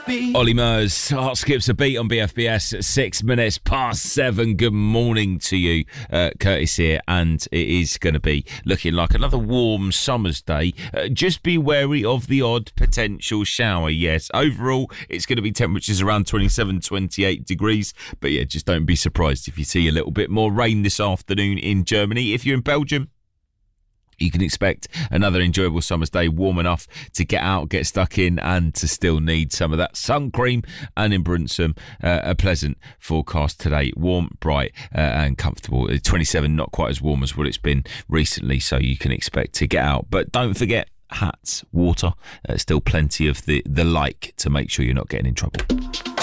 Ollie Murs, Heart Skips a Beat on BFBS at 6 minutes past 7. Good morning to you, Curtis here, and it is going to be looking like another warm summer's day. Just be wary of the odd potential shower, yes. Overall, it's going to be temperatures around 27, 28 degrees, but yeah, just don't be surprised if you see a little bit more rain this afternoon in Germany. If you're in Belgium, you can expect another enjoyable summer's day, warm enough to get out, get stuck in, and to still need some of that sun cream. And in Bruntsum, a pleasant forecast today, warm, bright, and comfortable. 27, not quite as warm as what it's been recently, so you can expect to get out. But don't forget hats, water, still plenty of the like to make sure you're not getting in trouble.